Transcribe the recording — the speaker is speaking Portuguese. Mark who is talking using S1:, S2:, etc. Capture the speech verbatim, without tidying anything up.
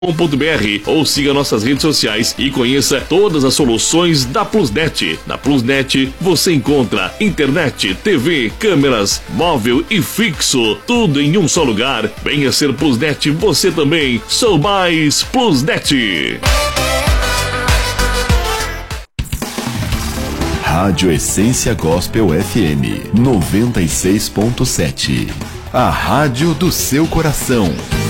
S1: .br ou siga nossas redes sociais e conheça todas as soluções da Plusnet. Na Plusnet você encontra internet, T V, câmeras, móvel e fixo, tudo em um só lugar. Venha ser Plusnet você também. Sou mais Plusnet.
S2: Rádio Essência Gospel F M noventa e seis ponto sete. A rádio do seu coração.